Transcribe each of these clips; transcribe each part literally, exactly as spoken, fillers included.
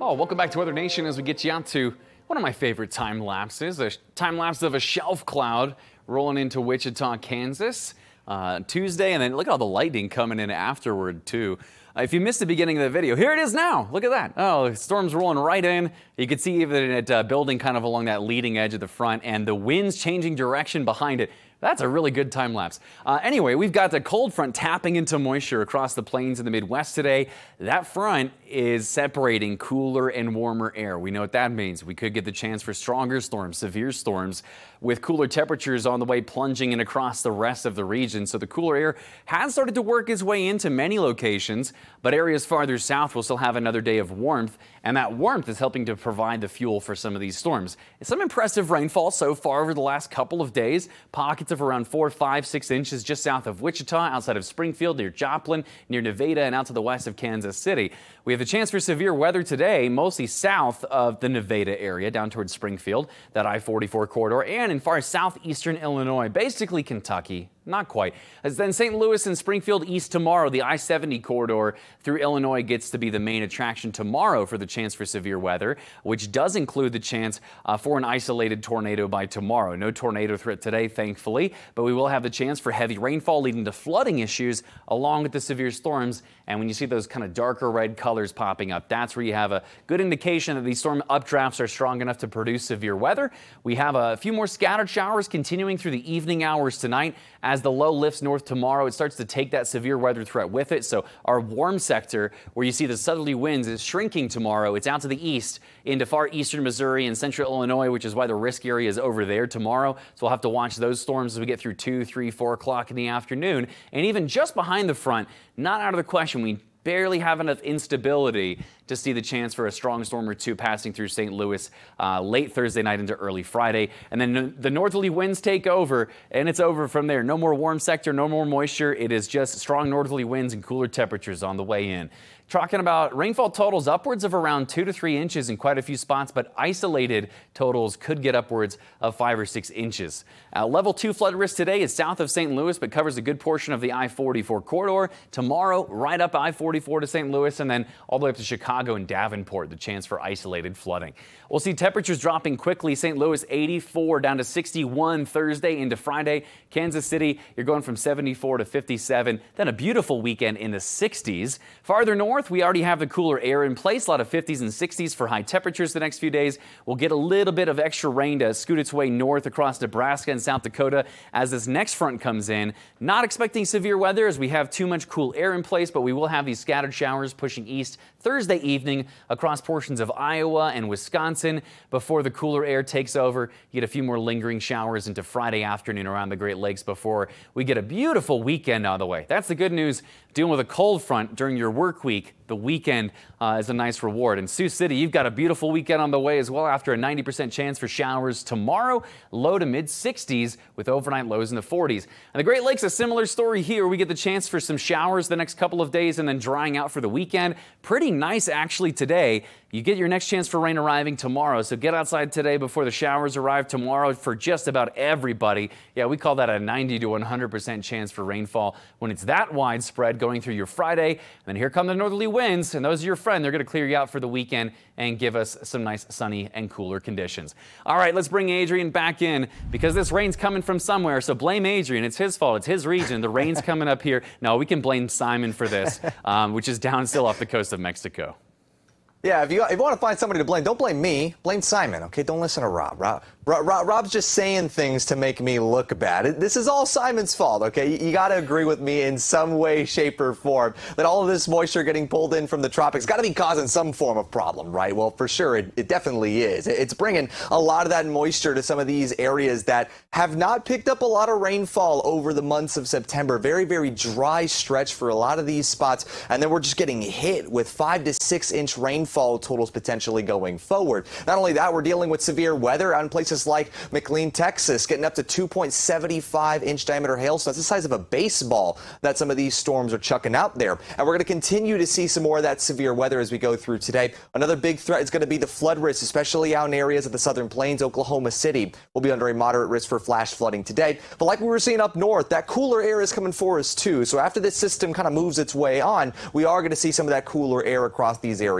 Oh, welcome back to Weather Nation as we get you out to one of my favorite time lapses, a time lapse of a shelf cloud rolling into Wichita, Kansas uh, Tuesday, and then look at all the lightning coming in afterward too. Uh, if you missed the beginning of the video, here it is now. Look at that. Oh, the storm's rolling right in. You can see even it uh, building kind of along that leading edge of the front, and the wind's changing direction behind it. That's a really good time lapse. Uh, anyway, we've got the cold front tapping into moisture across the plains in the Midwest today. That front is separating cooler and warmer air. We know what that means. We could get the chance for stronger storms, severe storms, with cooler temperatures on the way plunging in across the rest of the region. So the cooler air has started to work its way into many locations, but areas farther south will still have another day of warmth, and that warmth is helping to provide the fuel for some of these storms. It's some impressive rainfall so far over the last couple of days. Pockets of around four, five, six inches just south of Wichita, outside of Springfield, near Joplin, near Nevada, and out to the west of Kansas City. We have a chance for severe weather today, mostly south of the Nevada area, down towards Springfield, that I forty-four corridor, and in far southeastern Illinois, basically Kentucky. Not quite. As then Saint Louis and Springfield east tomorrow, the I seventy corridor through Illinois gets to be the main attraction tomorrow for the chance for severe weather, which does include the chance uh, for an isolated tornado by tomorrow. No tornado threat today, thankfully, but we will have the chance for heavy rainfall leading to flooding issues along with the severe storms. And when you see those kind of darker red colors popping up, that's where you have a good indication that these storm updrafts are strong enough to produce severe weather. We have a few more scattered showers continuing through the evening hours tonight. As the low lifts north tomorrow, it starts to take that severe weather threat with it. So our warm sector, where you see the southerly winds, is shrinking tomorrow. It's out to the east into far eastern Missouri and central Illinois, which is why the risk area is over there tomorrow. So we'll have to watch those storms as we get through two, three, four o'clock in the afternoon. And even just behind the front, not out of the question, we barely have enough instability to see the chance for a strong storm or two passing through Saint Louis uh, late Thursday night into early Friday. And then the northerly winds take over, and it's over from there. No more warm sector, no more moisture. It is just strong northerly winds and cooler temperatures on the way in. Talking about rainfall totals upwards of around two to three inches in quite a few spots, but isolated totals could get upwards of five or six inches. Uh, level two flood risk today is south of Saint Louis, but covers a good portion of the I forty-four corridor. Tomorrow, right up I forty-four to Saint Louis, and then all the way up to Chicago and Davenport, the chance for isolated flooding. We'll see temperatures dropping quickly. Saint Louis eighty-four down to sixty-one Thursday into Friday. Kansas City, you're going from seventy-four to fifty-seven. Then a beautiful weekend in the sixties. Farther north, we already have the cooler air in place. A lot of fifties and sixties for high temperatures the next few days. We'll get a little bit of extra rain to scoot its way north across Nebraska and South Dakota as this next front comes in. Not expecting severe weather as we have too much cool air in place, but we will have these scattered showers pushing east Thursday evening across portions of Iowa and Wisconsin before the cooler air takes over. You get a few more lingering showers into Friday afternoon around the Great Lakes before we get a beautiful weekend out of the way. That's the good news. Dealing with a cold front during your work week, the weekend uh, is a nice reward. In Sioux City, you've got a beautiful weekend on the way as well after a ninety percent chance for showers tomorrow, low to mid sixties with overnight lows in the forties. And the Great Lakes, a similar story here. We get the chance for some showers the next couple of days and then drying out for the weekend. Pretty nice actually today. You get your next chance for rain arriving tomorrow, so get outside today before the showers arrive tomorrow for just about everybody. Yeah, we call that a ninety to one hundred percent chance for rainfall when it's that widespread going through your Friday. And then here come the northerly winds, and those are your friend. They're going to clear you out for the weekend and give us some nice sunny and cooler conditions. All right, let's bring Adrian back in because this rain's coming from somewhere, so blame Adrian. It's his fault. It's his region. The rain's coming up here. No, we can blame Simon for this, um, which is down still off the coast of Mexico. Yeah, if you, if you want to find somebody to blame, don't blame me. Blame Simon, okay? Don't listen to Rob. Rob, Rob. Rob's just saying things to make me look bad. This is all Simon's fault, okay? You, you got to agree with me in some way, shape, or form that all of this moisture getting pulled in from the tropics got to be causing some form of problem, right? Well, for sure, it, it definitely is. It's bringing a lot of that moisture to some of these areas that have not picked up a lot of rainfall over the months of September. Very, very dry stretch for a lot of these spots, and then we're just getting hit with five to six inch rainfall totals potentially going forward. Not only that, we're dealing with severe weather out in places like McLean, Texas, getting up to two point seven five inch diameter hail. So that's the size of a baseball that some of these storms are chucking out there. And we're going to continue to see some more of that severe weather as we go through today. Another big threat is going to be the flood risk, especially out in areas of the southern plains. Oklahoma City will be under a moderate risk for flash flooding today. But like we were seeing up north, that cooler air is coming for us too. So after this system kind of moves its way on, we are going to see some of that cooler air across these areas as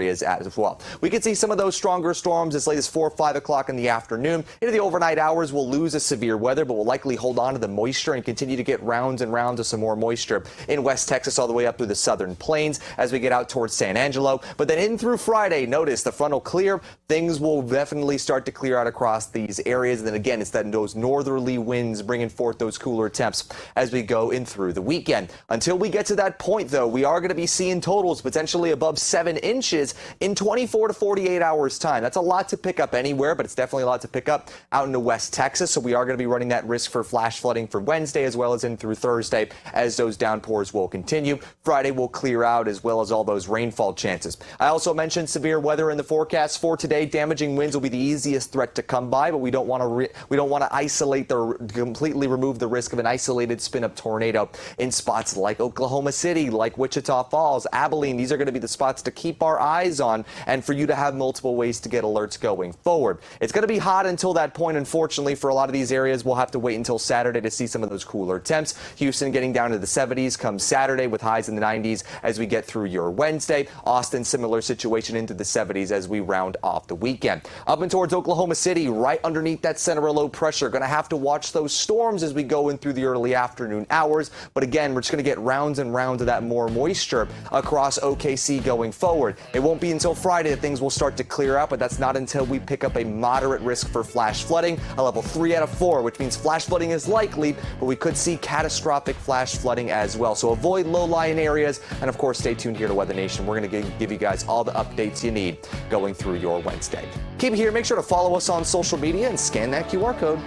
as well. We could see some of those stronger storms as late as four or five o'clock in the afternoon. Into the overnight hours, we'll lose a severe weather, but we'll likely hold on to the moisture and continue to get rounds and rounds of some more moisture in West Texas all the way up through the southern plains as we get out towards San Angelo. But then in through Friday, notice the front will clear. Things will definitely start to clear out across these areas. And then again, it's that those northerly winds bringing forth those cooler temps as we go in through the weekend. Until we get to that point, though, we are going to be seeing totals potentially above seven inches in twenty-four to forty-eight hours time. That's a lot to pick up anywhere, but it's definitely a lot to pick up out into West Texas. So we are going to be running that risk for flash flooding for Wednesday as well as in through Thursday as those downpours will continue. Friday will clear out as well as all those rainfall chances. I also mentioned severe weather in the forecast for today. Damaging winds will be the easiest threat to come by, but we don't want to re- we don't want to isolate the completely remove the risk of an isolated spin-up tornado in spots like Oklahoma City, like Wichita Falls, Abilene. These are going to be the spots to keep our eyes on and for you to have multiple ways to get alerts going forward. It's going to be hot until that point. Unfortunately, for a lot of these areas, we'll have to wait until Saturday to see some of those cooler temps. Houston getting down to the seventies come Saturday with highs in the nineties as we get through your Wednesday. Austin, similar situation into the seventies as we round off the weekend. Up and towards Oklahoma City, right underneath that center of low pressure. Going to have to watch those storms as we go in through the early afternoon hours. But again, we're just going to get rounds and rounds of that more moisture across O K C going forward. It won't be until Friday that things will start to clear up, but that's not until we pick up a moderate risk for flash flooding, a level three out of four, which means flash flooding is likely, but we could see catastrophic flash flooding as well. So avoid low-lying areas, and of course, stay tuned here to Weather Nation. We're going to give you guys all the updates you need going through your Wednesday. Keep it here. Make sure to follow us on social media and scan that Q R code.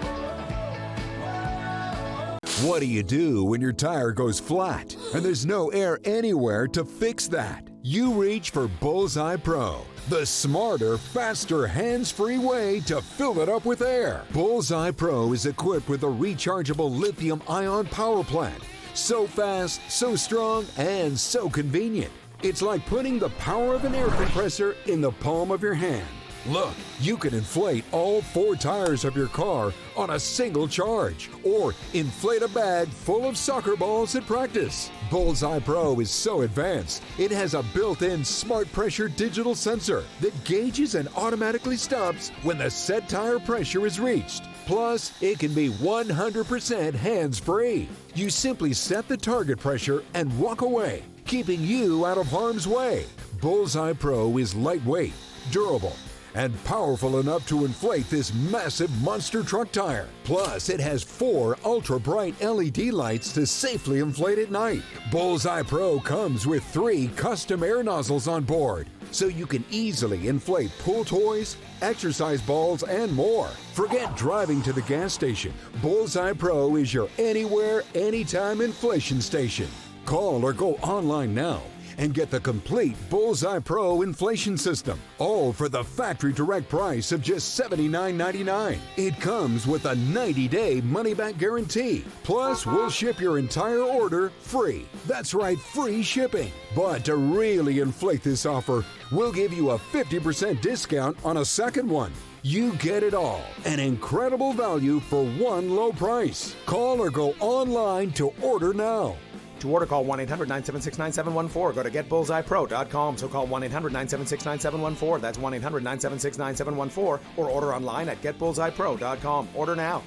What do you do when your tire goes flat and there's no air anywhere to fix that? You reach for Bullseye Pro, the smarter, faster, hands-free way to fill it up with air. Bullseye Pro is equipped with a rechargeable lithium-ion power plant. So fast, so strong, and so convenient. It's like putting the power of an air compressor in the palm of your hand. Look, you can inflate all four tires of your car on a single charge, or inflate a bag full of soccer balls at practice. Bullseye Pro is so advanced, it has a built-in smart pressure digital sensor that gauges and automatically stops when the set tire pressure is reached. Plus, it can be one hundred percent hands-free. You simply set the target pressure and walk away, keeping you out of harm's way. Bullseye Pro is lightweight, durable, and powerful enough to inflate this massive monster truck tire. Plus, it has four ultra-bright L E D lights to safely inflate at night. Bullseye Pro comes with three custom air nozzles on board, so you can easily inflate pool toys, exercise balls, and more. Forget driving to the gas station. Bullseye Pro is your anywhere, anytime inflation station. Call or go online now and get the complete Bullseye Pro inflation system, all for the factory direct price of just seventy-nine ninety-nine. It comes with a ninety-day money-back guarantee. Plus, we'll ship your entire order free. That's right, free shipping. But to really inflate this offer, we'll give you a fifty percent discount on a second one. You get it all. An incredible value for one low price. Call or go online to order now. To order, call one eight hundred nine seven six nine seven one four. Go to get bullseye pro dot com. So call one eight hundred nine seven six nine seven one four. That's one eight hundred nine seven six nine seven one four. Or order online at get bullseye pro dot com. Order now.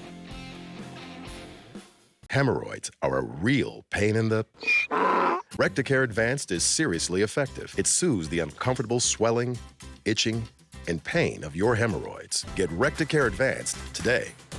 Hemorrhoids are a real pain in the... Recticare Advanced is seriously effective. It soothes the uncomfortable swelling, itching, and pain of your hemorrhoids. Get Recticare Advanced today.